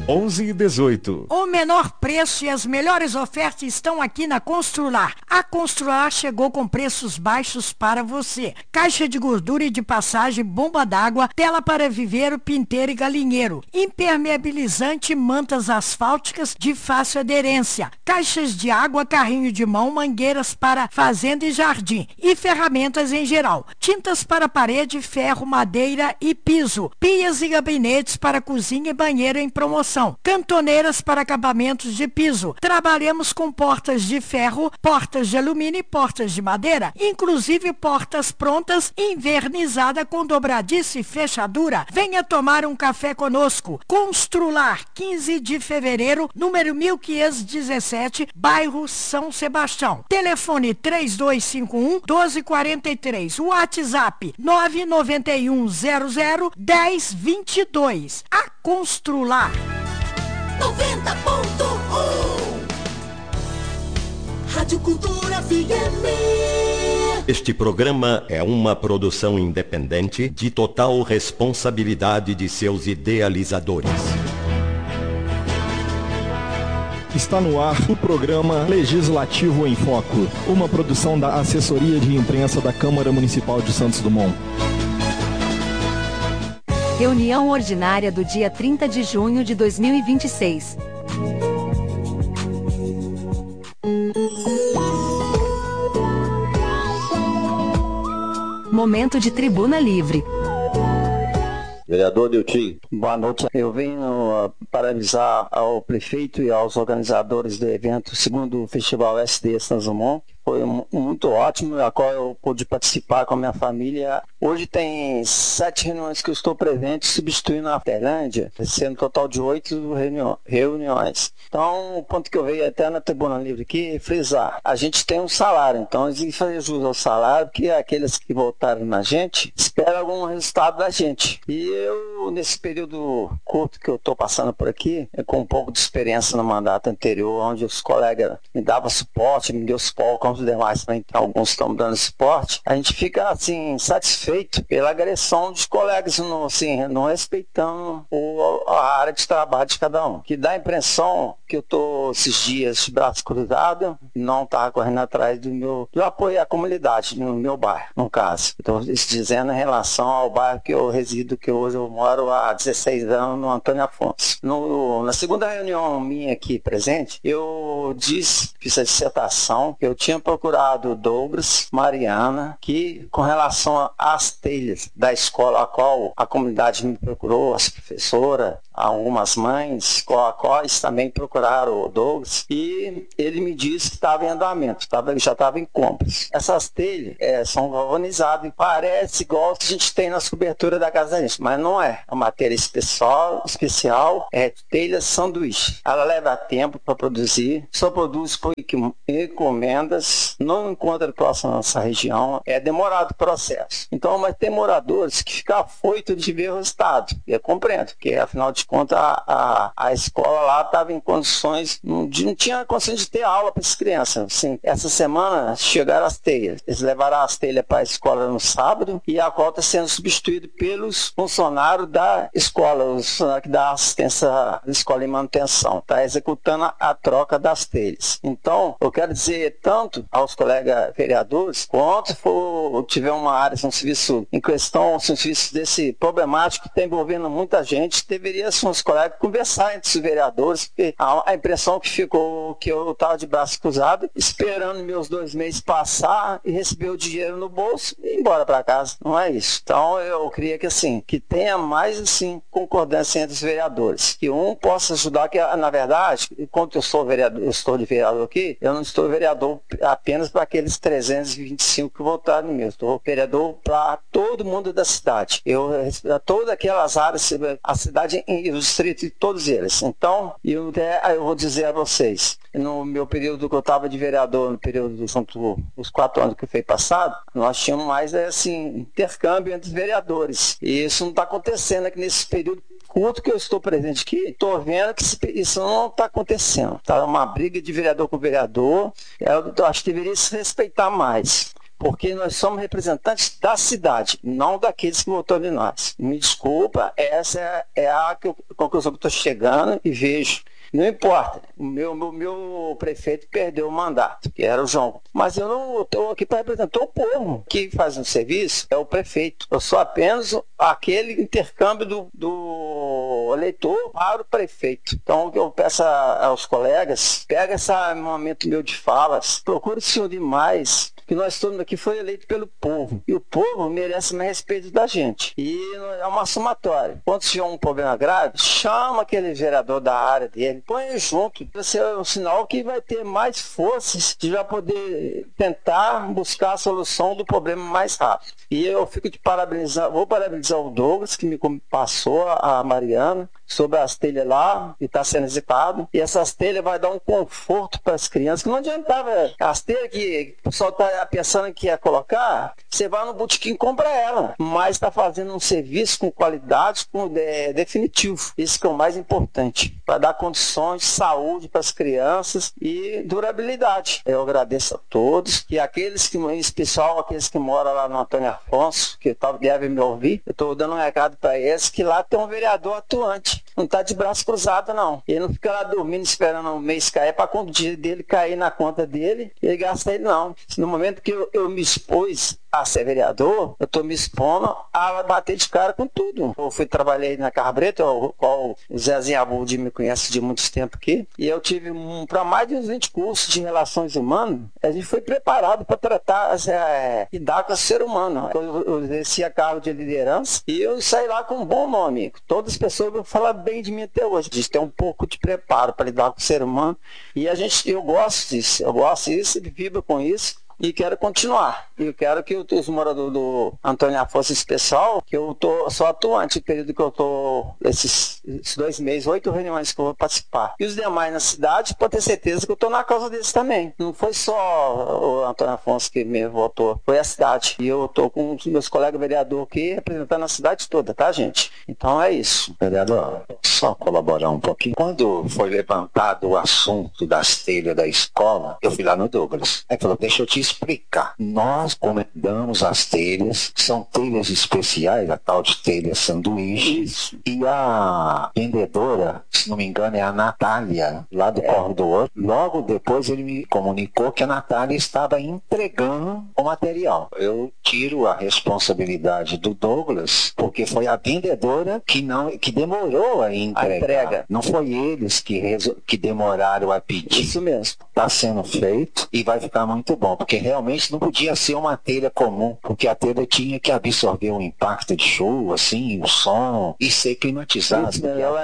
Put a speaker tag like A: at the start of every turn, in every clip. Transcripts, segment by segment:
A: 11 e 18.
B: O menor preço e as melhores ofertas estão aqui na Constrular. A Constrular chegou com preços baixos para você. Caixa de gordura e de passagem, bomba d'água, tela para viveiro, pinteiro e galinheiro, impermeabilizante, mantas asfálticas de fácil aderência, caixas de água, carrinho de mão, mangueiras para fazenda e jardim e ferramentas em geral, tintas para parede, ferro, madeira e piso, pias e gabinetes para cozinha e banheiro em promoção, cantoneiras para acabamentos de piso. Trabalhamos com portas de ferro, portas de alumínio e portas de madeira, inclusive portas prontas, invernizada com dobradiça e fechadura. Venha tomar um café conosco. Constrular, 15 de fevereiro, número 1517, bairro São Sebastião. Telefone 3251-1243. WhatsApp 991001022. A Constrular.
C: 90.1 Rádio Cultura FM.
A: Este programa é uma produção independente de total responsabilidade de seus idealizadores.
D: Está no ar o programa Legislativo em Foco, uma produção da Assessoria de Imprensa da Câmara Municipal de Santos Dumont.
E: Reunião ordinária do dia 30 de junho de 2026. Momento de tribuna livre.
F: Vereador Nilton.
G: Boa noite. Eu venho parabenizar ao prefeito e aos organizadores do evento segundo o Festival SD Santos Dumont. Foi muito ótimo, a qual eu pude participar com a minha família. Hoje tem 7 reuniões que eu estou presente, substituindo a Tailândia, sendo um total de 8 reuniões. Então, o ponto que eu veio até na tribuna livre aqui é frisar. A gente tem um salário, então a gente faz jus ao salário, porque aqueles que votaram na gente esperam algum resultado da gente. E eu, nesse período curto que eu estou passando por aqui, com um pouco de experiência no mandato anterior, onde os colegas me davam suporte, me deu suporte, como os demais também, alguns estão dando suporte, a gente fica assim satisfeito pela agressão dos colegas, não respeitando a área de trabalho de cada um. Que dá a impressão que eu estou esses dias de braço cruzado, não estava correndo atrás do apoio à comunidade, no meu bairro, no caso. Estou dizendo em relação ao bairro que eu resido, que hoje eu moro há 16 anos, no Antônio Afonso. Na segunda reunião minha aqui presente, eu fiz a dissertação, que eu tinha procurado Douglas, Mariana, que com relação às telhas da escola a qual a comunidade me procurou, as professoras, algumas mães, quais também procuraram o Douglas, e ele me disse que estava em andamento, já estava em compras. Essas telhas são galvanizadas e parece igual que a gente tem nas coberturas da casa da gente, mas não é. É uma matéria especial, é telha sanduíche. Ela leva tempo para produzir, só produz por encomendas, não encontra próximo à nossa região, é demorado o processo. Então, mas tem moradores que ficam afoitos de ver o resultado. Eu compreendo, porque afinal de contas a escola lá estava em condições, não tinha condições de ter aula para as crianças. Assim, essa semana chegaram as telhas. Eles levaram as telhas para a escola no sábado e a qual está sendo substituído pelos funcionários da escola, os funcionários que dão assistência da escola em manutenção. Está executando a troca das telhas. Então, eu quero dizer tanto aos colegas vereadores, quanto tiver uma área, um serviço em questão, um serviço desse problemático que está envolvendo muita gente, deveria ser os colegas conversar entre os vereadores, porque a impressão que ficou que eu estava de braço cruzado, esperando meus 2 meses passar e receber o dinheiro no bolso e ir embora para casa. Não é isso. Então eu queria que tenha mais concordância entre os vereadores, que um possa ajudar, que na verdade, enquanto eu estou de vereador aqui, eu não estou vereador apenas para aqueles 325 que votaram em mim, eu estou vereador para todo mundo da cidade. Todas aquelas áreas, a cidade e o distrito de todos eles. Então, eu vou dizer a vocês, no meu período que eu estava de vereador, no período os 4 anos que foi passado, nós tínhamos mais intercâmbio entre os vereadores. E isso não está acontecendo aqui nesse período curto que eu estou presente aqui, estou vendo que isso não está acontecendo. Está uma briga de vereador com vereador. Eu acho que deveria se respeitar mais. porque nós somos representantes da cidade, não daqueles que votou em nós. Me desculpa, essa é a conclusão que eu estou chegando e vejo. Não importa, o meu prefeito perdeu o mandato, que era o João. Mas eu não estou aqui para representar o povo. Quem faz um serviço é o prefeito. Eu sou apenas aquele intercâmbio do eleitor para o prefeito. Então, o que eu peço aos colegas, pega esse momento meu de falas, procure se unir mais, que nós todos aqui foi eleito pelo povo. E o povo merece mais respeito da gente. E é uma somatória. Quando tiver um problema grave, chama aquele vereador da área dele, põe junto. Vai ser um sinal que vai ter mais forças de já poder tentar buscar a solução do problema mais rápido. E eu fico de parabenizar, vou parabenizar o Douglas, que me passou a Mariana, sobre as telhas lá, que está sendo executado. E essas telhas vai dar um conforto para as crianças, que não adiantava. As telhas que o pessoal está pensando que ia colocar, você vai no botequim e compra ela. Mas está fazendo um serviço com qualidade, definitivo. Isso que é o mais importante, para dar condições de saúde para as crianças e durabilidade. Eu agradeço a todos, e aqueles que, em especial aqueles que moram lá no Antônio Afonso, que devem me ouvir, eu estou dando um recado para eles, que lá tem um vereador atuante. Não está de braço cruzado, não. Ele não fica lá dormindo, esperando o mês cair, para quando o dia dele cair na conta dele, ele gasta ele, não. No momento que eu me expus a ser vereador, eu estou me expondo a bater de cara com tudo. Eu trabalhei na Carbreta, qual o Zezinho Abudi me conhece de muito tempo aqui, e eu tive para mais de uns 20 cursos de relações humanas. A gente foi preparado para tratar, lidar com o ser humano. Eu exercia cargo de liderança e eu saí lá com um bom nome. Todas as pessoas vão falar bem de mim até hoje. A gente tem um pouco de preparo para lidar com o ser humano, e eu gosto disso, vibro com isso. E quero continuar. Eu quero que os moradores do Antônio Afonso especial, que eu sou atuante no período que eu estou, esses 2 meses, 8 reuniões que eu vou participar. E os demais na cidade, pode ter certeza que eu estou na causa deles também. Não foi só o Antônio Afonso que me votou, foi a cidade. E eu estou com os meus colegas vereadores aqui, representando a cidade toda, tá, gente? Então é isso.
F: Vereador, só colaborar um pouquinho. Quando foi levantado o assunto das telhas da escola, eu fui lá no Douglas. Aí falou, deixa eu te explicar. Nós encomendamos as telhas, são telhas especiais, a tal de telha sanduíche. Isso. E a vendedora, se não me engano, é a Natália, lá do corredor. Logo depois ele me comunicou que a Natália estava entregando o material. Eu tiro a responsabilidade do Douglas, porque foi a vendedora que demorou a entrega. Não foi eles que demoraram a pedir.
G: Isso mesmo.
F: Está sendo feito e vai ficar muito bom, porque realmente não podia ser uma telha comum, porque a telha tinha que absorver o impacto de chuva, assim, o som, e ser climatizada.
G: Ela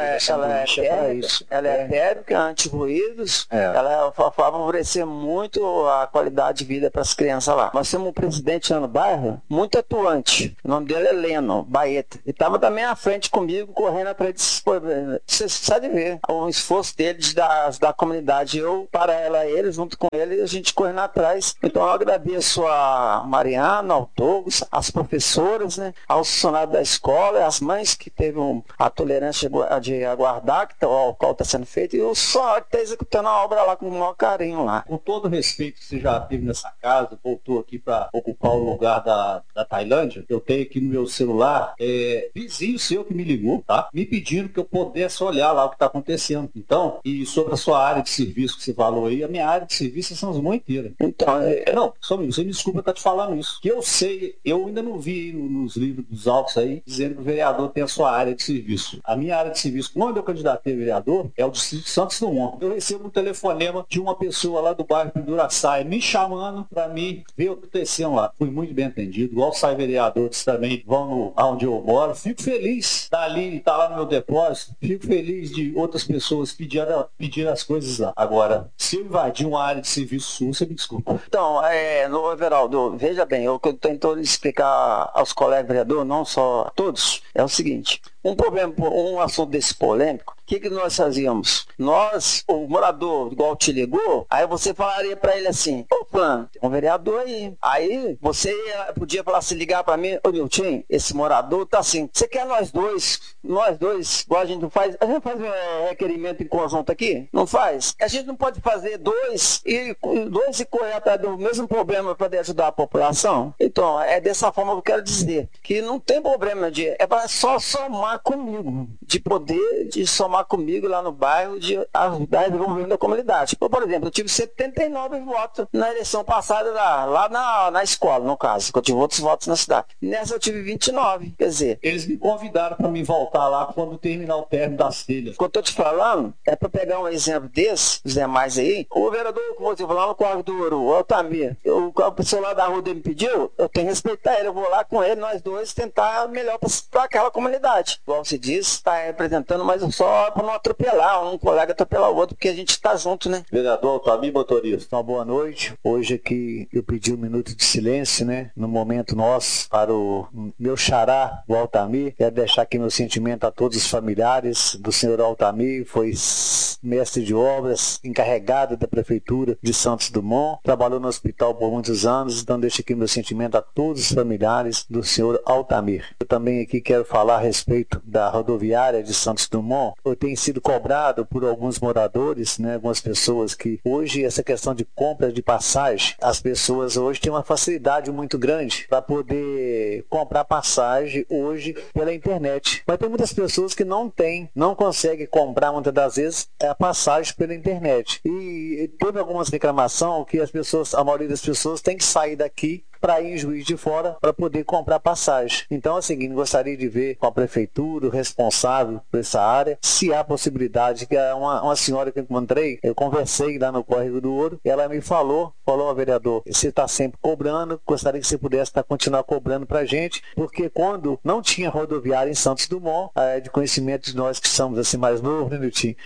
G: é térmica, anti-ruídos, ela vai favorecer muito a qualidade de vida para as crianças lá. Nós temos um presidente lá no bairro, muito atuante, o nome dele é Leno Baeta, ele estava também à frente comigo, correndo atrás desses problemas. Você sabe ver o esforço dele de da comunidade, eu, para ele, junto com ele, a gente correndo atrás. Então eu agradeço a Mariana, ao Douglas, as professoras, né, aos funcionários da escola, as mães que teve a tolerância de aguardar o qual está sendo feito, e o senhor que está executando a obra lá com o maior carinho lá.
H: Com todo o respeito que você já teve nessa casa, voltou aqui para ocupar o lugar da Tailândia, eu tenho aqui no meu celular vizinho seu que me ligou, tá? Me pedindo que eu pudesse olhar lá o que está acontecendo. Então, e sobre a sua área de serviço que você falou aí, a minha área de serviço é São João inteira.
G: Então,
H: não, só você me desculpa estar te falando isso. Que eu sei, eu ainda não vi nos livros dos autos aí, dizendo que o vereador tem a sua área de serviço. A minha área de serviço, quando eu candidatei a vereador, é o distrito Santos Dumont. Eu recebo um telefonema de uma pessoa lá do bairro Penduraçaia me chamando para mim ver o que aconteceu lá. Fui muito bem atendido, igual sai vereadores também vão aonde eu moro. Fico feliz dali, tá lá no meu depósito, fico feliz de outras pessoas pedir as coisas lá. Agora, se eu invadir uma área de serviço sua, você me desculpa.
G: Então, no Everaldo, veja bem, o que eu estou tentando explicar aos colegas vereadores, não só a todos, é o seguinte: um assunto desse polêmico, que nós fazíamos? Nós, o morador, igual te ligou, aí você falaria para ele assim, ô Plano, tem um vereador aí você podia falar assim, ligar para mim, ô Nilton, esse morador tá assim, você quer nós dois, igual a gente faz um requerimento em conjunto aqui? Não faz? A gente não pode fazer dois e correr atrás do mesmo problema para ajudar a população? Então, é dessa forma que eu quero dizer, que não tem problema é para só somar comigo, de somar comigo lá no bairro, de ajudar a desenvolvimento da comunidade. Por exemplo, eu tive 79 votos na eleição passada lá na escola, no caso, que eu tive outros votos na cidade. Nessa eu tive 29, quer dizer...
H: Eles me convidaram para me voltar lá quando terminar o término das telhas.
G: O que eu tô te falando é para pegar um exemplo desse, os demais aí, o vereador, como você falou lá no Córrego do Ouro, o Altamir, a pessoa lá da rua dele me pediu, eu tenho que respeitar ele, eu vou lá com ele, nós dois, tentar melhor para aquela comunidade. Igual você disse, está representando, mas só para não atropelar, um colega atropelar o outro, porque a gente está junto, né?
H: Vereador Altamir, motorista.
I: Uma boa noite. Hoje aqui eu pedi um minuto de silêncio, né? No momento nosso, para o meu xará, o Altamir. Quero deixar aqui meu sentimento a todos os familiares do senhor Altamir. Foi mestre de obras, encarregado da Prefeitura de Santos Dumont. Trabalhou no hospital por muitos anos, então deixo aqui meu sentimento a todos os familiares do senhor Altamir. Eu também aqui quero falar a respeito da rodoviária de Santos Dumont. Eu tenho sido cobrado por alguns moradores, né? Algumas pessoas que hoje essa questão de compra de passagem, as pessoas hoje têm uma facilidade muito grande para poder comprar passagem hoje pela internet. Mas tem muitas pessoas que não conseguem comprar muitas das vezes a passagem pela internet. E teve algumas reclamações que a maioria das pessoas tem que sair daqui para ir em Juiz de Fora para poder comprar passagem. Então é o seguinte, gostaria de ver com a prefeitura, o responsável por essa área, se há possibilidade, que uma senhora que eu encontrei, eu conversei lá no Córrego do Ouro, ela me falou, vereador, você está sempre cobrando, gostaria que você pudesse continuar cobrando para a gente, porque quando não tinha rodoviária em Santos Dumont, de conhecimento de nós que somos assim mais novos, né, Nilton?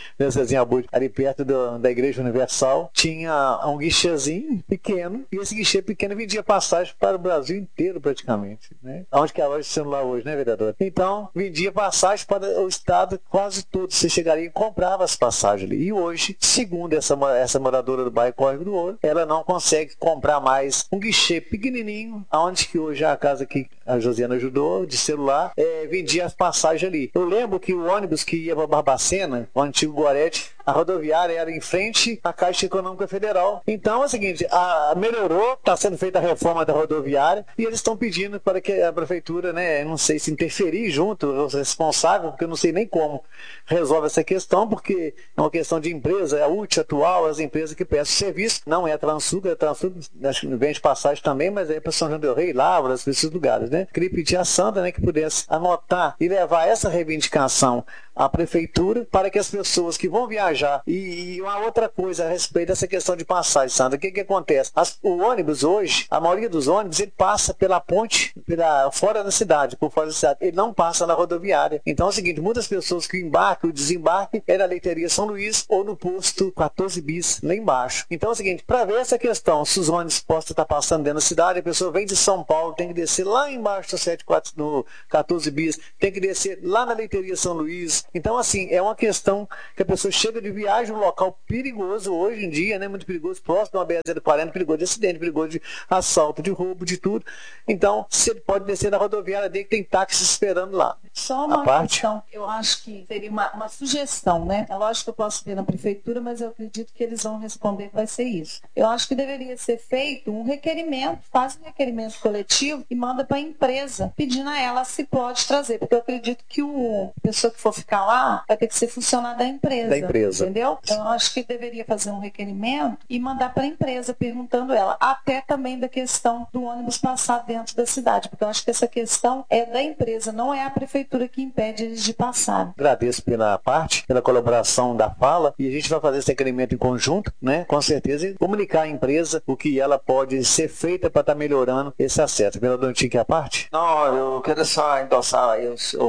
I: Ali perto da Igreja Universal, tinha um guichêzinho pequeno, e esse guichê pequeno vendia passagem para o Brasil inteiro praticamente, né? Onde que é a loja de celular hoje, né, vereador? Então, vendia passagem para o estado quase todo. Você chegaria e comprava as passagens ali. E hoje, segundo essa moradora do bairro Córrego do Ouro, ela não consegue comprar mais um guichê pequenininho, onde que hoje a casa que a Josiana ajudou, de celular, vendia as passagens ali. Eu lembro que o ônibus que ia para Barbacena, o antigo Gorete, a rodoviária era em frente à Caixa Econômica Federal. Então é o seguinte, melhorou, está sendo feita a reforma da rodoviária e eles estão pedindo para que a prefeitura, né, não sei se interferir junto, os responsáveis, porque eu não sei nem como resolve essa questão, porque é uma questão de empresa, é a UTI atual, as empresas que prestam serviço, não é a Transuca, acho que vende passagem também, mas é para São João del Rei, Lavras, esses lugares, né? Queria pedir a Sandra, né, que pudesse anotar e levar essa reivindicação à prefeitura para que as pessoas que vão viajar. E uma outra coisa a respeito dessa questão de passagem, Sandra, o que acontece? O ônibus hoje, a maioria dos ônibus, ele passa pela ponte, fora da cidade, por fora da cidade, ele não passa na rodoviária. Então é o seguinte, muitas pessoas que embarcam e desembarquem é na Leiteria São Luís ou no posto 14 bis, lá embaixo. Então é o seguinte, para ver essa questão, se os ônibus possam estar passando dentro da cidade, a pessoa vem de São Paulo, tem que descer lá embaixo no 14 bis, tem que descer lá na Leiteria São Luís. Então, assim, é uma questão que a pessoa chega de viagem, um local perigoso hoje em dia, né? Muito perigoso, próximo de uma BR-040, perigoso de acidente, perigoso de assalto, de roubo, de tudo. Então, se ele pode descer na rodoviária dele, que tem táxi esperando lá.
J: Só uma questão, eu acho que seria uma sugestão, né? É lógico que eu posso ver na prefeitura, mas eu acredito que eles vão responder que vai ser isso. Eu acho que deveria ser feito um requerimento, faz um requerimento coletivo e manda para a empresa, pedindo a ela se pode trazer, porque eu acredito que a pessoa que for ficar lá vai ter que ser funcionário da empresa. Entendeu? Então, eu acho que deveria fazer um requerimento e mandar para a empresa, perguntando ela, até também da questão do ônibus passar dentro da cidade, porque eu acho que essa questão é da empresa, não é a prefeitura que impede eles de passar.
I: Agradeço pela colaboração da fala, e a gente vai fazer esse requerimento em conjunto, né? Com certeza, e comunicar à empresa o que ela pode ser feita para estar melhorando esse acesso. Vereador Nilton, que é a parte?
G: Não, eu quero só endossar aí o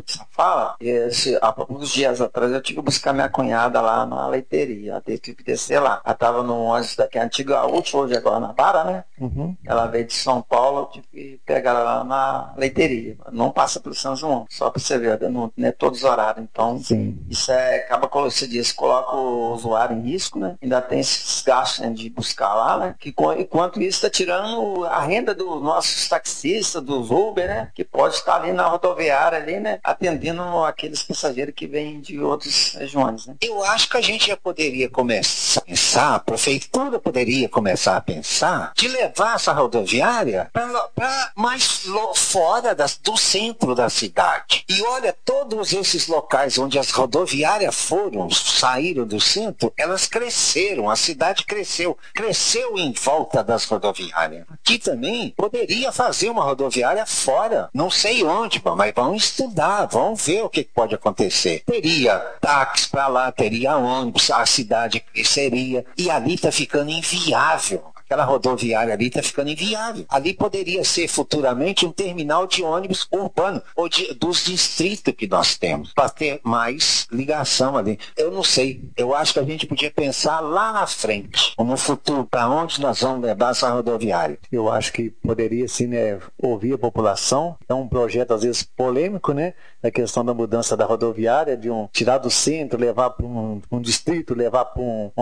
G: você fala, há uns dias atrás eu tive que buscar minha cunhada lá na leiteria. Eu tive que descer lá. Ela estava no ônibus daqui, antiga última, hoje agora na Para, né? Ela veio de São Paulo, eu tive que pegar ela lá na leiteria. Não passa pelo São João, só para você ver, não é todos os horários. Então, isso acaba, como você disse, coloca o usuário em risco, né? Ainda tem esses gastos, né, de buscar lá, né? Que enquanto isso está tirando a renda dos nossos taxistas, dos Uber, né? Que pode estar ali na rodoviária, ali, né? Atendendo aqueles passageiros que vêm de outras regiões, né?
F: Eu acho que a gente já poderia começar a pensar, a prefeitura poderia começar a pensar de levar essa rodoviária para mais fora do centro da cidade. E olha, todos esses locais onde as rodoviárias saíram do centro, elas cresceram, a cidade cresceu em volta das rodoviárias. Aqui também poderia fazer uma rodoviária fora, não sei onde, mas vamos estudar, vamos ver o que pode acontecer. Teria táxi para lá, teria ônibus, a cidade cresceria, e ali está ficando inviável. Aquela rodoviária ali está ficando inviável. Ali poderia ser futuramente um terminal de ônibus urbano, ou dos distritos que nós temos, para ter mais ligação ali. Eu não sei, eu acho que a gente podia pensar lá na frente, no futuro, para onde nós vamos levar essa rodoviária.
I: Eu acho que poderia, sim, né, ouvir a população. É um projeto, às vezes, polêmico, né? A questão da mudança da rodoviária, de tirar do centro, levar para um distrito, levar para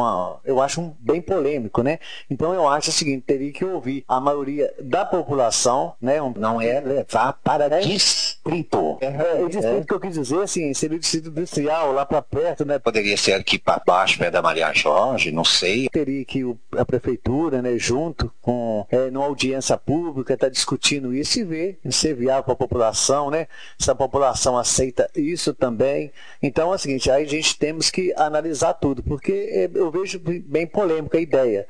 I: eu acho bem polêmico, né? Então eu acho o seguinte, teria que ouvir a maioria da população, né?
F: Não é levar para distrito.
I: O distrito que eu quis dizer, assim, seria o distrito industrial, lá para perto, né?
F: Poderia ser aqui para baixo, perto da Maria Jorge, não sei.
I: Teria que a prefeitura, né, junto com numa audiência pública, estar discutindo isso e ver se é viável para a população, né? Se a população aceita isso também. Então é o seguinte, aí a gente temos que analisar tudo, porque eu vejo bem polêmica a ideia,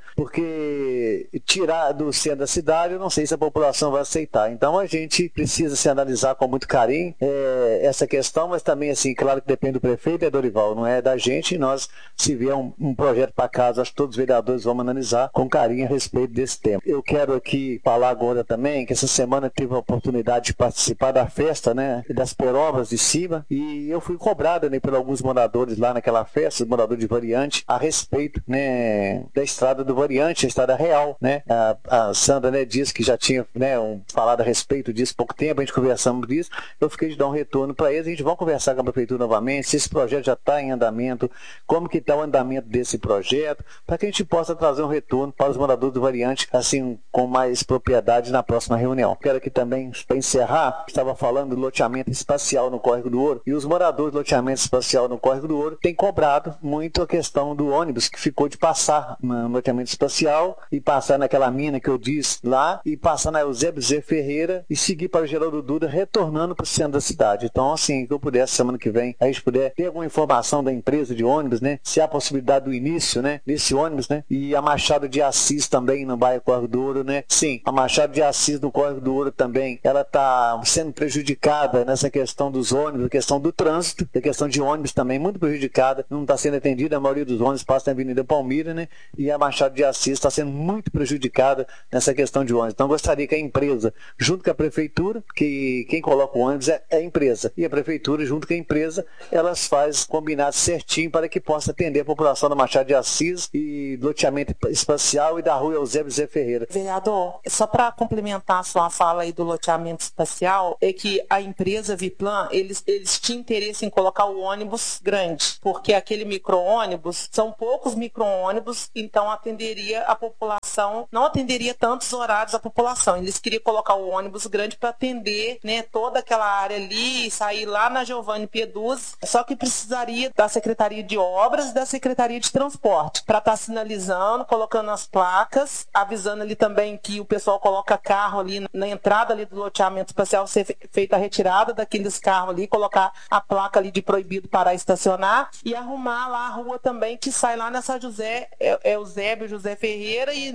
I: porque tirar do centro da cidade, eu não sei se a população vai aceitar. Então a gente precisa se analisar com muito carinho essa questão, mas também, assim, claro que depende do prefeito, Dorival, não é da gente. Nós, se vier um projeto para casa, acho que todos os vereadores vão analisar com carinho a respeito desse tema. Eu quero aqui falar agora também que essa semana tive a oportunidade de participar da festa, né, das Perobras de cima, e eu fui cobrado, né, por alguns moradores lá naquela festa, morador de Variante, a respeito, né, da estrada do Variante, a estrada real, né? A Sandra, né, disse que já tinha, né, falado a respeito disso há pouco tempo, a gente conversamos disso, eu fiquei de dar um retorno para eles, a gente vai conversar com a prefeitura novamente, se esse projeto já está em andamento, como que está o andamento desse projeto, para que a gente possa trazer um retorno para os moradores do Variante, assim, com mais propriedade na próxima reunião. Quero aqui também, para encerrar, estava falando do loteamento espacial no Córrego do Ouro, e os moradores do loteamento espacial no Córrego do Ouro têm cobrado muito a questão do ônibus que ficou de passar no loteamento espacial e passar naquela mina que eu disse lá, e passar na Eusébio Zé Ferreira e seguir para o Geraldo Duda, retornando para o centro da cidade. Então, assim, que eu pudesse, semana que vem, a gente puder ter alguma informação da empresa de ônibus, né? Se há a possibilidade do início, né, desse ônibus, né? E a Machado de Assis também no bairro Córrego do Ouro, né? Sim, a Machado de Assis no Córrego do Ouro também, ela está sendo prejudicada nessa questão dos ônibus, a questão do trânsito, a questão de ônibus também muito prejudicada, não está sendo atendida, a maioria dos ônibus passa na Avenida Palmira, né? E a Machado de Assis está sendo muito prejudicada nessa questão de ônibus. Então, gostaria que a empresa, junto com a prefeitura, que quem coloca o ônibus é a empresa, e a prefeitura, junto com a empresa, elas fazem combinado certinho para que possa atender a população da Machado de Assis e do loteamento espacial e da rua Eusébio Zé Ferreira.
K: Vereador, só para complementar a sua fala aí do loteamento espacial, é que a empresa Viplan, eles tinham interesse em colocar o ônibus grande, porque aquele micro-ônibus, são poucos micro-ônibus, então atenderia a população, não atenderia tantos horários a população. Eles queriam colocar o ônibus grande para atender, né, toda aquela área ali e sair lá na Giovanni Peduzzi, só que precisaria da Secretaria de Obras e da Secretaria de Transporte para estar sinalizando, colocando as placas, avisando ali também que o pessoal coloca carro ali na entrada ali do loteamento espacial, ser feita a retirada daqueles carros ali, colocar a placa ali de proibido parar e estacionar e arrumar lá a rua também que sai lá nessa Eusébio José Ferreira e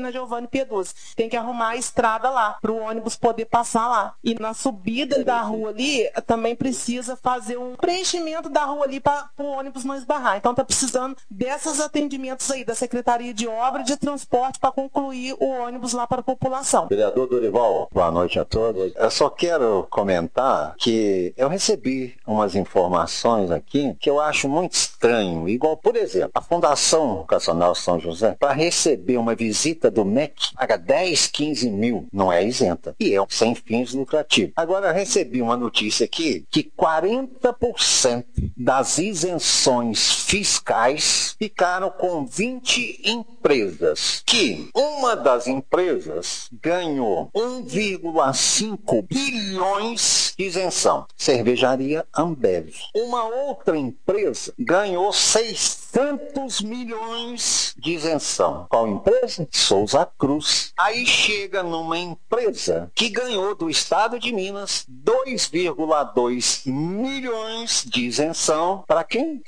K: na Giovanni Peduzzi. Tem que arrumar a estrada lá, para o ônibus poder passar lá. E na subida da rua ali, também precisa fazer um preenchimento da rua ali para o ônibus não esbarrar. Então tá precisando desses atendimentos aí da Secretaria de Obra e de Transporte para concluir o ônibus lá para a população.
F: Vereador Dorival, boa noite a todos. Eu só quero comentar que eu recebi umas informações aqui que eu acho muito estranho. Igual, por exemplo, a Fundação Educacional São José, para receber uma visita do MEC, paga 10, 15 mil, não é isenta. E é sem fins lucrativos. Agora, eu recebi uma notícia aqui que 40% das isenções fiscais ficaram com 20 empresas. Que uma das empresas ganhou 1,5 bilhões de isenção. Cervejaria Ambev. Uma outra empresa ganhou 600 milhões de isenção. Qual empresa? Souza Cruz. Aí chega numa empresa que ganhou do Estado de Minas 2,2 milhões de isenção. Para quem?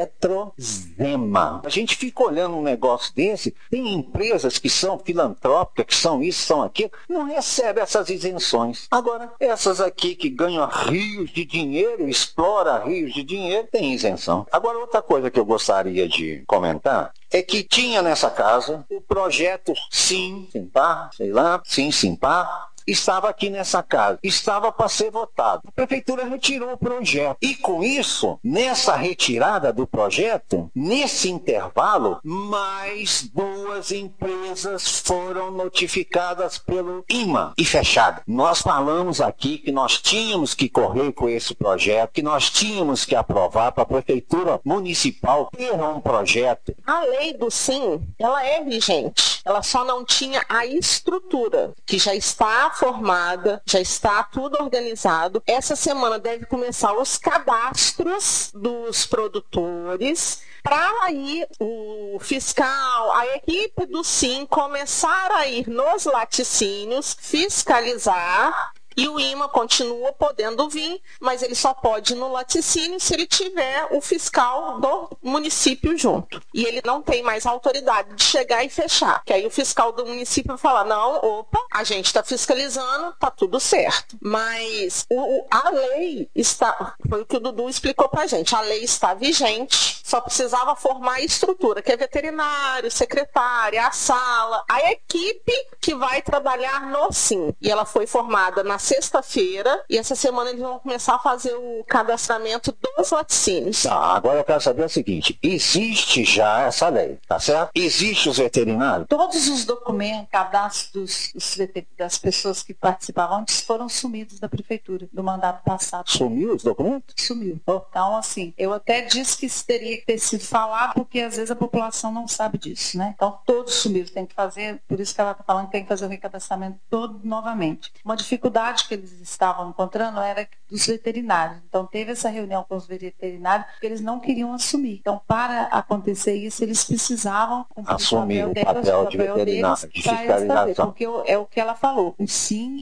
F: Eletrozema. A gente fica olhando um negócio desse. Tem empresas que são filantrópicas, que são isso, são aquilo, não recebem essas isenções. Agora, essas aqui que ganham rios de dinheiro, exploram rios de dinheiro, tem isenção. Agora, outra coisa que eu gostaria de comentar é que tinha nessa casa o projeto Sim, Simpar, sei lá, Sim, Simpar, estava aqui nessa casa, estava para ser votado. A prefeitura retirou o projeto. E com isso, nessa retirada do projeto, nesse intervalo, mais 2 empresas foram notificadas pelo IMA e fechadas. Nós falamos aqui que nós tínhamos que correr com esse projeto, que nós tínhamos que aprovar para a prefeitura municipal ter um projeto.
K: A lei do Sim, ela é vigente. Ela só não tinha a estrutura, que já está formada, já está tudo organizado. Essa semana deve começar os cadastros dos produtores, para aí o fiscal, a equipe do Sim começar a ir nos laticínios, fiscalizar. E o IMA continua podendo vir, mas ele só pode ir no laticínio se ele tiver o fiscal do município junto. E ele não tem mais autoridade de chegar e fechar. Que aí o fiscal do município vai falar, não, opa, a gente está fiscalizando, tá tudo certo. Mas a lei está, foi o que o Dudu explicou pra gente, a lei está vigente, só precisava formar a estrutura, que é veterinário, secretária, a sala, a equipe que vai trabalhar no Sim. E ela foi formada na sexta-feira, e essa semana eles vão começar a fazer o cadastramento dos laticínios.
F: Tá, agora eu quero saber o seguinte, existe já essa lei, tá certo? Existe os veterinários?
J: Todos os documentos, cadastros das pessoas que participavam antes foram sumidos da prefeitura, do mandato passado.
F: Sumiu os documentos?
J: Sumiu. Então, assim, eu até disse que isso teria que ter sido falado, porque às vezes a população não sabe disso, né? Então, todos sumiram, tem que fazer, por isso que ela está falando que tem que fazer o recadastramento todo novamente. Uma dificuldade que eles estavam encontrando era dos veterinários. Então, teve essa reunião com os veterinários, porque eles não queriam assumir. Então, para acontecer isso, eles precisavam
F: assumir o papel de veterinário, de fiscalização.
J: Porque é o que ela falou. O Sim,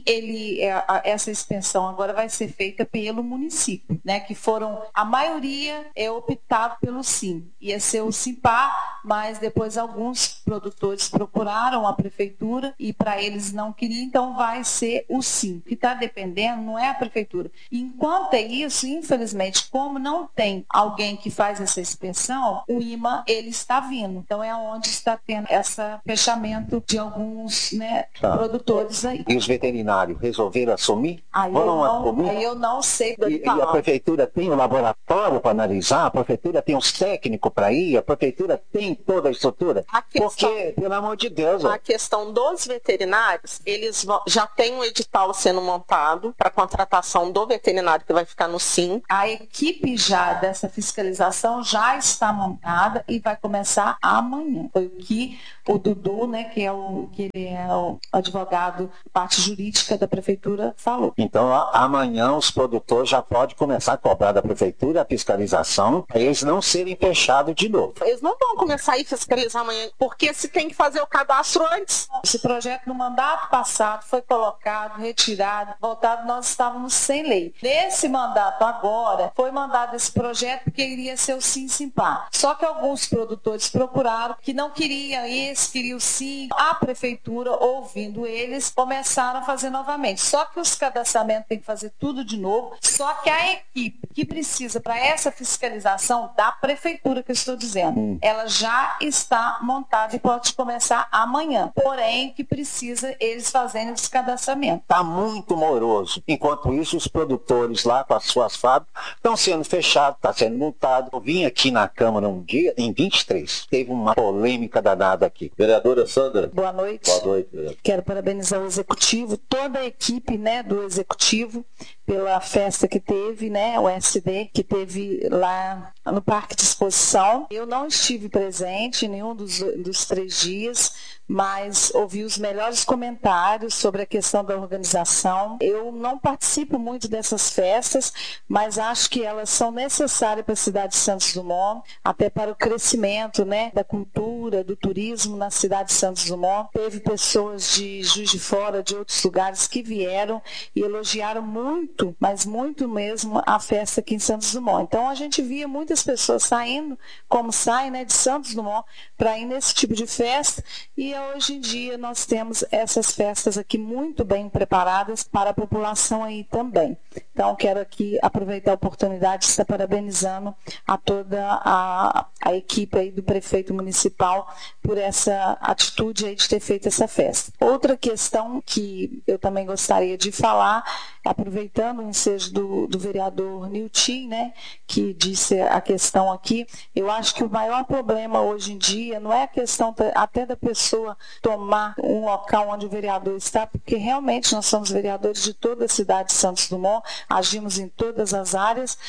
J: essa extensão agora vai ser feita pelo município, né? Que foram, a maioria é optado pelo Sim. Ia ser o Simpar, mas depois alguns produtores procuraram a prefeitura e para eles não queriam, então vai ser o Sim. O que está dependendo não é a prefeitura. Enquanto é isso, infelizmente, como não tem alguém que faz essa inspeção, o IMA, ele está vindo. Então é onde está tendo esse fechamento de alguns, né, produtores aí.
F: E os veterinários resolveram assumir?
J: Aí eu não sei.
F: E a prefeitura tem um laboratório para analisar, a prefeitura tem os técnicos para ir, a prefeitura tem toda a estrutura? Porque, pelo amor de Deus...
K: A questão dos veterinários, eles já têm um edital sendo montado para contratação do veterinário que vai ficar no Sim.
J: A equipe já dessa fiscalização já está montada e vai começar amanhã. Foi o que o Dudu, né, que ele é o advogado, parte jurídica da prefeitura, falou.
F: Então, amanhã os produtores já podem começar a cobrar da prefeitura a fiscalização para eles não serem fechados de novo.
K: Eles não vão começar sair fiscalizar amanhã, porque se tem que fazer o cadastro antes.
J: Esse projeto no mandato passado foi colocado, retirado, voltado, nós estávamos sem lei. Nesse mandato agora, foi mandado esse projeto porque iria ser o Sim Simpar. Só que alguns produtores procuraram que não queriam esse, queriam o Sim. A prefeitura, ouvindo eles, começaram a fazer novamente. Só que os cadastramentos tem que fazer tudo de novo. Só que a equipe que precisa para essa fiscalização da prefeitura que eu estou dizendo, ela já está montada e pode começar amanhã. Porém, que precisa eles fazerem esse cadastramento.
F: Está muito moroso. Enquanto isso, os produtores lá com as suas fábricas estão sendo fechados, está sendo multado. Eu vim aqui na Câmara um dia, em 23, teve uma polêmica danada aqui.
H: Vereadora Sandra.
J: Boa noite.
H: Boa noite, vereadora.
J: Quero parabenizar o Executivo, toda a equipe, né, do Executivo, pela festa que teve, né, o SD, que teve lá no Parque de Exposição. Eu não estive presente em nenhum dos 3 dias, mas ouvi os melhores comentários sobre a questão da organização. Eu não participo muito dessas festas, mas acho que elas são necessárias para a cidade de Santos Dumont, até para o crescimento, né, da cultura, do turismo na cidade de Santos Dumont. Teve pessoas de Juiz de Fora, de outros lugares, que vieram e elogiaram muito, mas muito mesmo, a festa aqui em Santos Dumont. Então a gente via muitas pessoas saindo, como saem, né, de Santos Dumont, para ir nesse tipo de festa, e hoje em dia nós temos essas festas aqui muito bem preparadas para a população aí também. Então quero aqui aproveitar a oportunidade de estar parabenizando a toda a equipe aí do prefeito municipal por essa atitude aí de ter feito essa festa. Outra questão que eu também gostaria de falar, aproveitando o ensejo do vereador Nilton, né, que disse a questão aqui, eu acho que o maior problema hoje em dia não é a questão até da pessoa tomar um local onde o vereador está, porque realmente nós somos vereadores de toda a cidade de Santos Dumont, agimos em todas as áreas,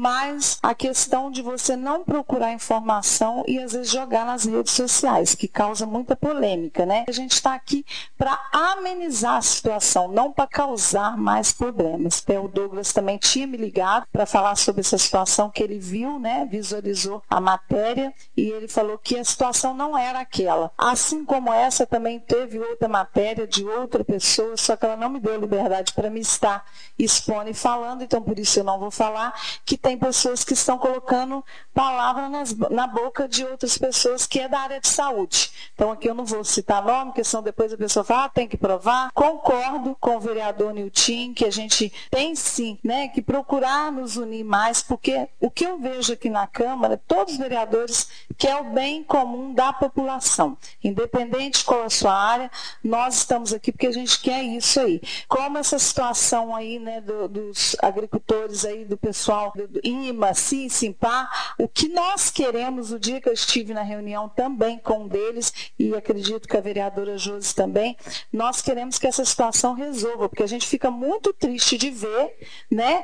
J: mas a questão de você não procurar informação e às vezes jogar nas redes sociais, que causa muita polêmica, né? A gente está aqui para amenizar a situação, não para causar mais problemas. O Douglas também tinha me ligado para falar sobre essa situação que ele viu, né? Visualizou a matéria e ele falou que a situação não era aquela. Assim como essa também teve outra matéria de outra pessoa, só que ela não me deu liberdade para me estar expondo e falando, então por isso eu não vou falar, que tem pessoas que estão colocando palavras na boca de outras pessoas que é da área de saúde. Então aqui eu não vou citar nome, porque senão depois a pessoa fala, tem que provar. Concordo com o vereador Nilton, que a gente tem sim, né, que procurar nos unir mais, porque o que eu vejo aqui na Câmara, todos os vereadores querem o bem comum da população. Independente qual é a sua área, nós estamos aqui porque a gente quer isso aí. Como essa situação aí, né, dos agricultores aí, do pessoal do IMA, Sim Simpar, o que nós queremos, o dia que eu estive na reunião também com um deles, e acredito que a vereadora Josi também, nós queremos que essa situação resolva, porque a gente fica muito triste de ver, né,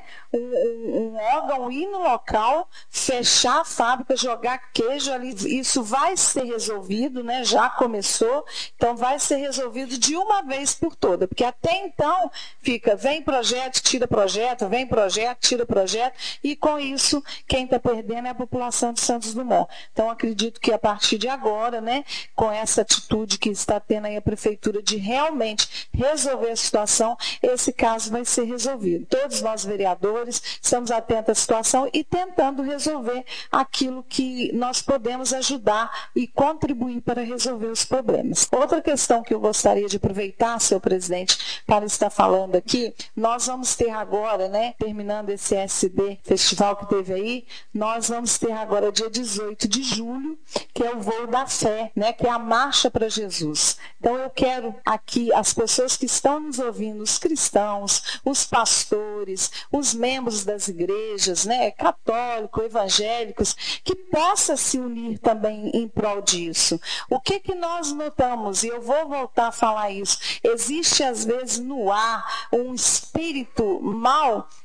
J: um órgão ir no local, fechar a fábrica, jogar queijo ali, isso vai ser resolvido, né, já começou, então vai ser resolvido de uma vez por toda, porque até então fica, vem projeto, tira projeto, vem projeto, tira projeto, e com isso quem está perdendo é a população de Santos Dumont. Então acredito que a partir de agora, né, com essa atitude que está tendo aí a prefeitura de realmente resolver a situação, esse caso vai ser resolvido. Todos nós vereadores estamos atentos à situação e tentando resolver aquilo que nós podemos ajudar e contribuir para resolver os problemas. Outra questão que eu gostaria de aproveitar, senhor presidente, para estar falando aqui, nós vamos ter agora, né, terminando esse SD festival que teve aí, nós vamos ter agora dia 18 de julho, que é o Voo da Fé, né, que é a Marcha para Jesus. Então eu quero aqui as pessoas que estão nos ouvindo, os cristãos, os pastores, os membros das igrejas, né, católicos, evangélicos, que possa se unir também em prol disso. O que nós notamos, e eu vou voltar a falar isso, existe às vezes no ar um espírito mau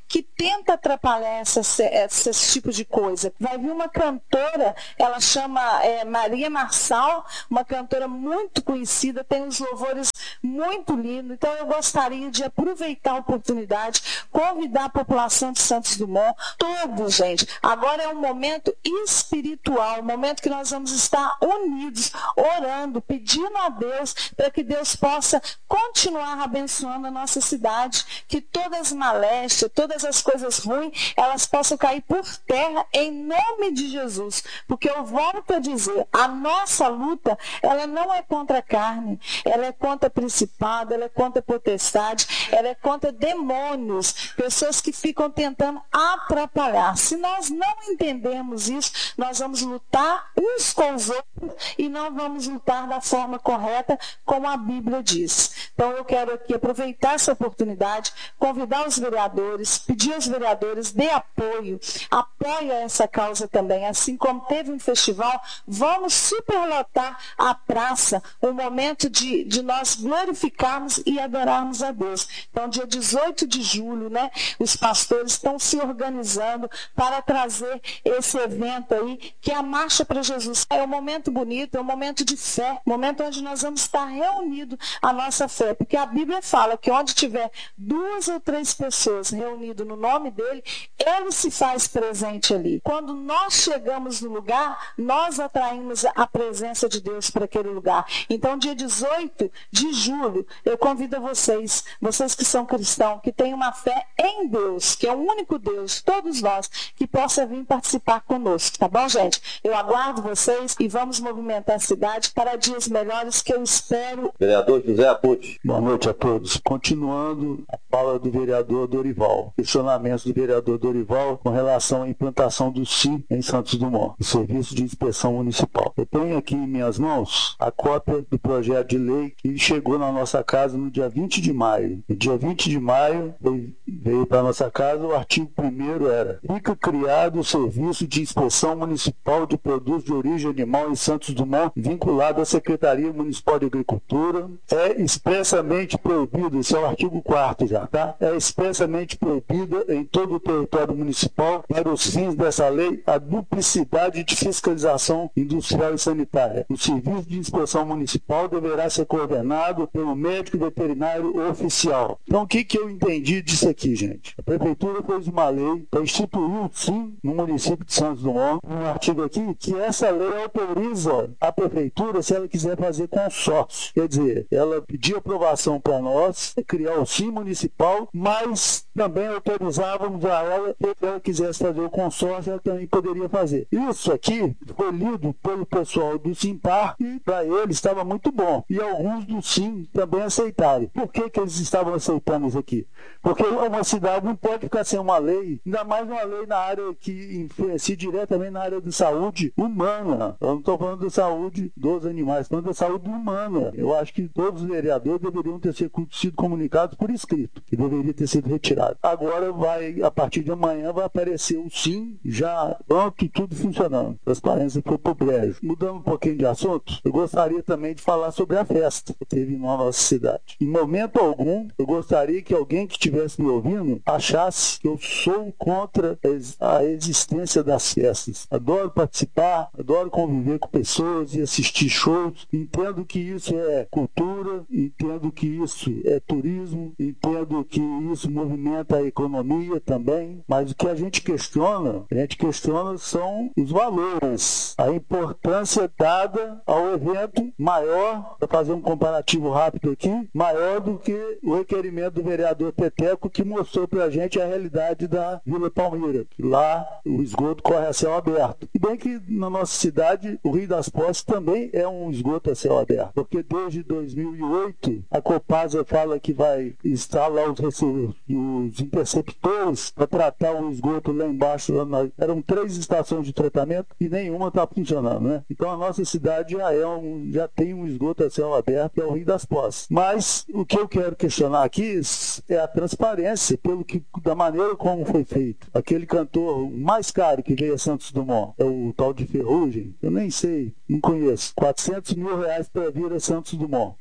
J: que tenta atrapalhar esses tipos de coisa. Vai vir uma cantora, ela chama Maria Marçal, uma cantora muito conhecida, tem uns louvores muito lindos. Então eu gostaria de aproveitar a oportunidade, convidar a população de Santos Dumont, todos, gente. Agora é um momento espiritual, um momento que nós vamos estar unidos, orando, pedindo a Deus para que Deus possa continuar abençoando a nossa cidade, que todas as maléstias, todas as coisas ruins, elas possam cair por terra em nome de Jesus. Porque eu volto a dizer, a nossa luta, ela não é contra a carne, ela é contra principado, ela é contra potestade, ela é contra demônios, pessoas que ficam tentando atrapalhar. Se nós não entendermos isso, nós vamos lutar uns com os outros e não vamos lutar da forma correta, como a Bíblia diz. Então eu quero aqui aproveitar essa oportunidade, convidar os vereadores, pedir aos vereadores, dê apoio, apoia essa causa também. Assim como teve um festival, vamos superlotar a praça, um momento de nós glorificarmos e adorarmos a Deus. Então, dia 18 de julho, né, os pastores estão se organizando para trazer esse evento aí, que é a Marcha para Jesus. É um momento bonito, é um momento de fé, um momento onde nós vamos estar reunidos a nossa fé, porque a Bíblia fala que onde tiver 2 ou 3 pessoas reunidas no nome dele, ele se faz presente ali. Quando nós chegamos no lugar, nós atraímos a presença de Deus para aquele lugar. Então, dia 18 de julho, eu convido vocês que são cristãos, que têm uma fé em Deus, que é o único Deus, todos nós, que possa vir participar conosco, tá bom, gente? Eu aguardo vocês e vamos movimentar a cidade para dias melhores, que eu espero.
H: Vereador José Abude.
I: Boa noite a todos. Continuando a fala do vereador Dorival. Questionamentos do vereador Dorival com relação à implantação do SIM em Santos Dumont, o Serviço de Inspeção Municipal. Eu tenho aqui em minhas mãos a cópia do projeto de lei que chegou na nossa casa no dia 20 de maio. No dia 20 de maio veio para a nossa casa, o artigo 1º era: fica criado o Serviço de Inspeção Municipal de Produtos de Origem Animal em Santos Dumont, vinculado à Secretaria Municipal de Agricultura. É expressamente proibido, esse é o artigo 4º já, tá? É expressamente proibida em todo o território municipal, para os fins dessa lei, a duplicidade de fiscalização industrial e sanitária. O Serviço de Inspeção Municipal deverá ser coordenado pelo médico veterinário oficial. Então, o que eu entendi disso aqui, gente? A Prefeitura fez uma lei para instituir, sim, no município de Santos Dumont, um artigo aqui, que essa lei autoriza a Prefeitura, se ela quiser fazer consórcio. Quer dizer, ela pediu aprovação para nós, criar o SIM municipal, mas também autorizávamos a ela, se ela quisesse fazer o consórcio, ela também poderia fazer. Isso aqui foi lido pelo pessoal do Simpar e para eles estava muito bom. E alguns do SIM também aceitaram. Por que eles estavam aceitando isso aqui? Porque uma cidade não pode ficar sem uma lei, ainda mais uma lei na área que influencia diretamente na área de saúde humana. Eu não estou falando da saúde dos animais, estou falando da saúde humana. Eu acho que todos os vereadores deveriam ter sido comunicados por escrito, que deveria ter sido retirado. Agora a partir de amanhã vai aparecer o SIM já pronto, tudo funcionando. Transparência foi pro brejo. Mudando um pouquinho de assunto, eu gostaria também de falar sobre a festa que teve na nossa cidade. Em momento algum, eu gostaria que alguém que estivesse me ouvindo achasse que eu sou contra a existência das festas. Adoro participar, adoro conviver com pessoas e assistir shows. Entendo que isso é cultura, entendo que isso é turismo, entendo que isso movimenta a economia também, mas o que a gente questiona são os valores, a importância dada ao evento maior, para fazer um comparativo rápido aqui, maior do que o requerimento do vereador Peteco, que mostrou para a gente a realidade da Vila Palmira, que lá o esgoto corre a céu aberto. E bem que na nossa cidade o Rio das Poças também é um esgoto a céu aberto, porque desde 2008 a Copasa fala que vai instalar os interceptores para tratar o esgoto lá embaixo. Eram 3 estações de tratamento e nenhuma está funcionando, né? Então a nossa cidade já tem um esgoto a céu aberto, que é o Rio das Poças. Mas o que eu quero questionar aqui é a transparência, da maneira como foi feito. Aquele cantor mais caro que veio a Santos Dumont é o tal de Ferrugem. Eu nem sei, não conheço. R$400 mil para vir a Santos Dumont. Para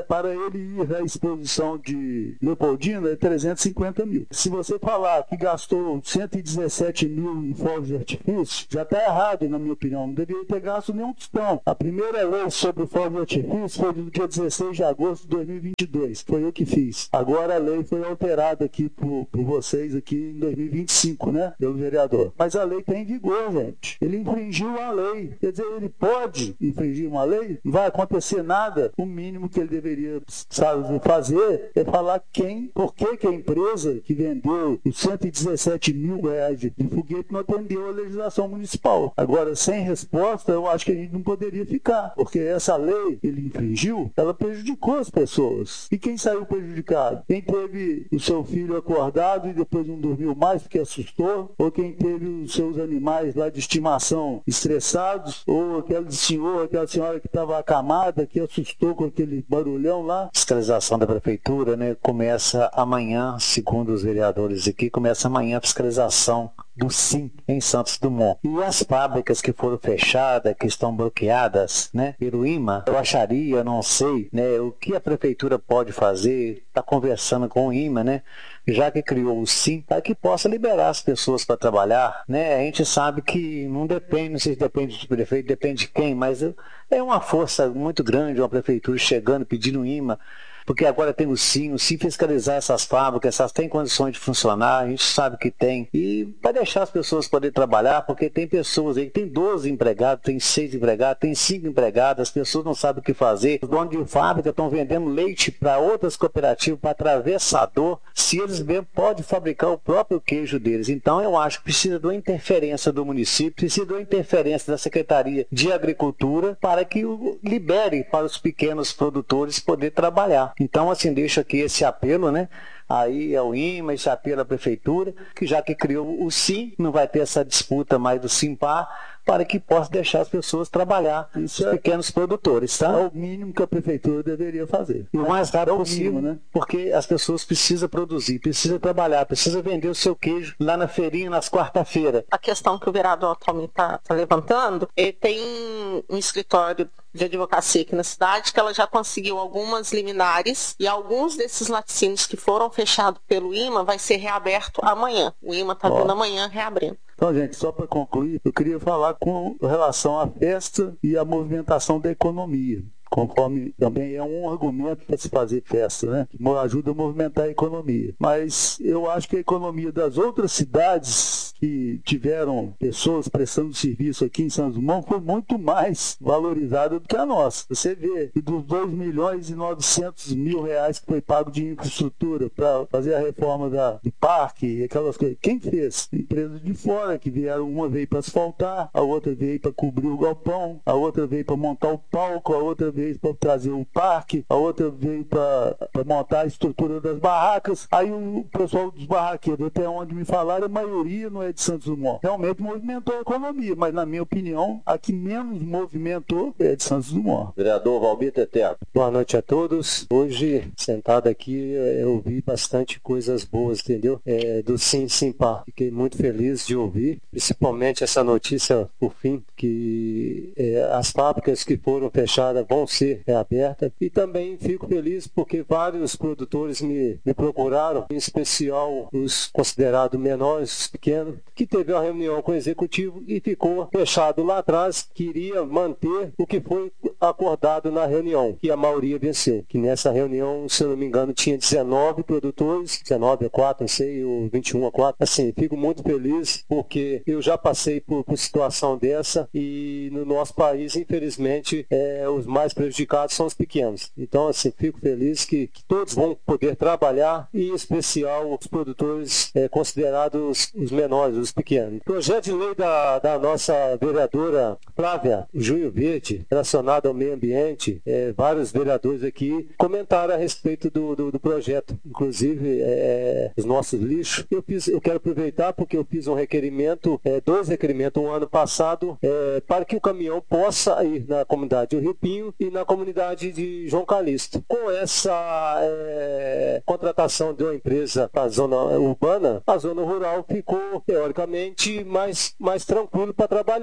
L: para ele ir à exposição de Leopoldina é 350 mil. Se você falar que gastou 117 mil em fogos de artifício, já está errado, na minha opinião. Não deveria ter gasto nenhum tostão. A primeira lei sobre fogos de artifício foi no dia 16 de agosto de 2022. Foi eu que fiz. Agora a lei foi alterada aqui por vocês aqui em 2025, né? Pelo vereador. Mas a lei está em vigor, gente. Ele infringiu a lei. Quer dizer, ele pode infringir uma lei, não vai acontecer nada. O mínimo que ele deveria, sabe, fazer é falar por que a empresa que vendeu os 117 mil reais de foguete não atendeu a legislação municipal. Agora, sem resposta, eu acho que a gente não poderia ficar, porque essa lei que ele infringiu, ela prejudicou as pessoas. E quem saiu prejudicado? Quem teve o seu filho acordado e depois não dormiu mais porque assustou, ou quem teve os seus animais lá de estimação estressados, ou aquela senhora que estava acamada, que assustou com aquele barulhão lá.
I: A fiscalização da prefeitura, né, começa amanhã, segundo os vereadores aqui, começa amanhã a fiscalização do SIM em Santos Dumont. E as fábricas que foram fechadas, que estão bloqueadas, né, pelo IMA, eu acharia, não sei, né, o que a prefeitura pode fazer, está conversando com o IMA, né, já que criou o SIM, para que possa liberar as pessoas para trabalhar, né. A gente sabe que não sei se depende do prefeito, depende de quem, mas é uma força muito grande, uma prefeitura chegando, pedindo IMA, porque agora tem o SIM fiscalizar essas fábricas, essas têm condições de funcionar, a gente sabe que tem, e para deixar as pessoas poderem trabalhar, porque tem pessoas aí que tem 12 empregados, tem 6 empregados, tem 5 empregados, as pessoas não sabem o que fazer, os donos de fábrica estão vendendo leite para outras cooperativas, para atravessador, se eles mesmo podem fabricar o próprio queijo deles. Então eu acho que precisa de uma interferência do município, precisa de uma interferência da Secretaria de Agricultura, para que libere para os pequenos produtores poder trabalhar. Então, assim, deixo aqui esse apelo, né? Aí é o IMA, esse apelo à prefeitura, que já que criou o SIM, não vai ter essa disputa mais do SIMPAR, para que possa deixar as pessoas trabalhar, os pequenos produtores, tá?
L: É o mínimo que a prefeitura deveria fazer.
I: E o mais rápido possível, né? Porque as pessoas precisam produzir, precisam trabalhar, precisam vender o seu queijo lá na feirinha, nas quarta-feira.
K: A questão que o vereador atualmente está levantando, tem um escritório de advocacia aqui na cidade, que ela já conseguiu algumas liminares, e alguns desses laticínios que foram fechados pelo IMA vai ser reaberto amanhã. O IMA está vindo amanhã reabrindo.
L: Então, gente, só para concluir, eu queria falar com relação à festa e à movimentação da economia. Conforme também é um argumento para se fazer festa, né? Que ajuda a movimentar a economia. Mas eu acho que a economia das outras cidades que tiveram pessoas prestando serviço aqui em Santos Dumont foi muito mais valorizada do que a nossa. Você vê que dos 2.900.000 reais que foi pago de infraestrutura para fazer a reforma do parque, aquelas coisas, quem fez? Empresas de fora que vieram, uma veio para asfaltar, a outra veio para cobrir o galpão, a outra veio para montar o palco, a outra veio para trazer o parque, a outra veio para montar a estrutura das barracas. Aí o pessoal dos barraqueiros, até onde me falaram, a maioria não é de Santos Dumont. Realmente movimentou a economia, mas na minha opinião, a que menos movimentou é de Santos Dumont.
M: Vereador Valmir Teteco.
N: Boa noite a todos. Hoje, sentado aqui, eu ouvi bastante coisas boas, entendeu? Do SIM-SIMPAR. Fiquei muito feliz de ouvir, principalmente essa notícia, por fim, que as fábricas que foram fechadas vão ser reabertas. E também fico feliz porque vários produtores me procuraram, em especial os considerados menores, os pequenos, que teve uma reunião com o executivo e ficou fechado lá atrás, queria manter o que foi acordado na reunião, que a maioria venceu. Que nessa reunião, se eu não me engano, tinha 19 produtores, 19 a 4, não sei, ou 21 a 4. Assim, fico muito feliz porque eu já passei por situação dessa e no nosso país, infelizmente, os mais prejudicados são os pequenos. Então, assim, fico feliz que todos vão poder trabalhar e, em especial, os produtores considerados os menores, os pequenos. O projeto de lei da nossa vereadora Flávia Junho Verde, relacionado ao meio ambiente, vários vereadores aqui comentaram a respeito do projeto, inclusive os nossos lixos. Eu quero aproveitar porque eu fiz um requerimento, 2 requerimentos um ano passado, para que o caminhão possa ir na comunidade do Rio Pinho e na comunidade de João Calixto. Com essa contratação de uma empresa para a zona urbana, a zona rural ficou, teoricamente, mais tranquilo para trabalhar.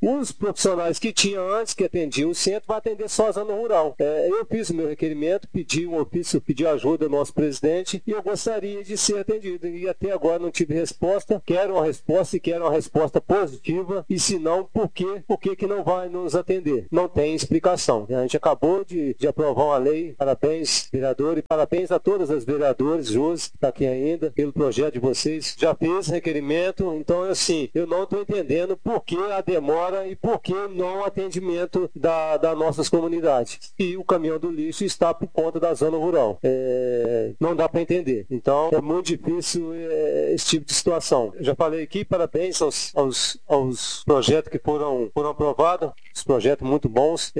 N: Os profissionais que tinha antes, que atendiam o centro, vai atender só a zona rural. Eu fiz o meu requerimento, pedi um ofício, pedi ajuda ao nosso presidente e eu gostaria de ser atendido. E até agora não tive resposta. Quero uma resposta e quero uma resposta positiva. E se não, por que não vai nos atender? Não tem explicação. A gente acabou de aprovar uma lei. Parabéns, vereador, e parabéns a todas as vereadoras, Josi, está aqui ainda, pelo projeto de vocês. Já fez requerimento, então assim, eu não estou entendendo por que a demora e por que não o atendimento das nossas comunidades. E o caminhão do lixo está por conta da zona rural. Não dá para entender. Então, é muito difícil esse tipo de situação. Eu já falei aqui, parabéns aos projetos que foram aprovados, os projetos muito bons.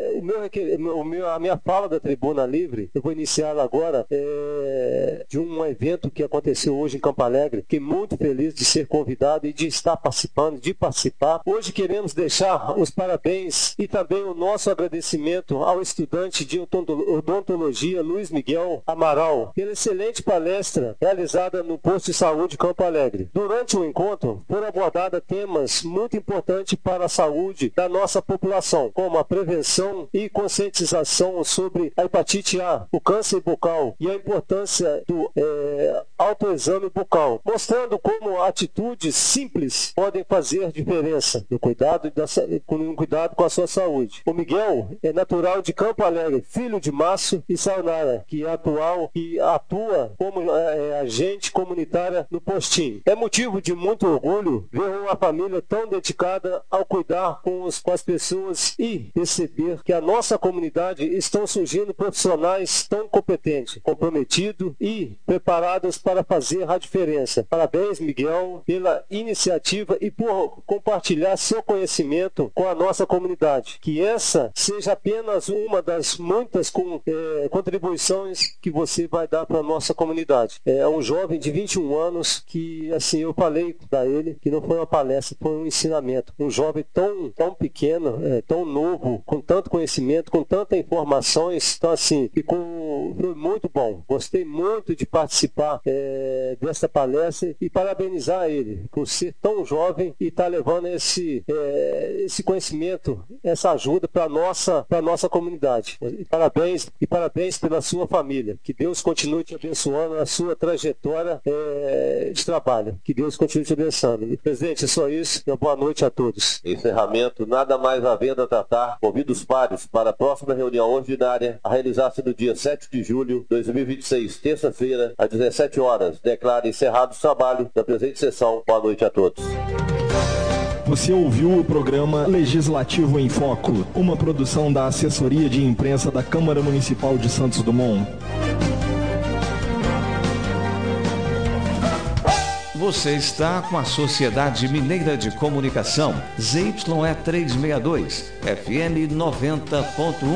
N: A minha fala da Tribuna Livre, eu vou iniciar agora de um evento que aconteceu hoje em Campo Alegre. Fiquei muito feliz de ser convidado e de estar participando, de participar. Hoje queremos deixar os parabéns e também o nosso agradecimento ao estudante de odontologia Luiz Miguel Amaral pela excelente palestra realizada no posto de saúde Campo Alegre. Durante o encontro foram abordados temas muito importantes para a saúde da nossa população, como a prevenção e conscientização sobre a hepatite A, o câncer bucal e a importância do autoexame bucal, mostrando como atitudes simples podem fazer diferença no cuidado com a sua saúde. O Miguel é natural de Campo Alegre, filho de Márcio e Sayonara, que atua como agente comunitária no postinho. É motivo de muito orgulho ver uma família tão dedicada ao cuidar com as pessoas e perceber que a nossa comunidade estão surgindo profissionais tão competentes, comprometidos e preparados para fazer a diferença. Parabéns, Miguel, pela iniciativa e por compartilhar seu conhecimento com a nossa comunidade. Que essa seja apenas uma das muitas contribuições que você vai dar para a nossa comunidade. É um jovem de 21 anos que, assim, eu falei para ele que não foi uma palestra, foi um ensinamento. Um jovem tão pequeno, tão novo, com tanto conhecimento, com tantas informações. Então, assim, foi muito bom. Gostei muito de participar dessa palestra e parabenizar ele por ser tão jovem e estar levando esse conhecimento, essa ajuda para a nossa comunidade. E parabéns pela sua família. Que Deus continue te abençoando na sua trajetória de trabalho. Que Deus continue te abençoando. Presidente, é só isso. Uma boa noite a todos.
M: Encerramento, nada mais havendo a tratar. Convido os pares para a próxima reunião ordinária a realizar-se no dia 7 de julho de 2026, terça-feira, às 17 horas. Declaro encerrado o trabalho da presente sessão. Boa noite a todos.
D: Você ouviu o programa Legislativo em Foco, uma produção da Assessoria de Imprensa da Câmara Municipal de Santos Dumont.
O: Você está com a Sociedade Mineira de Comunicação, ZYE 362, FM 90.1.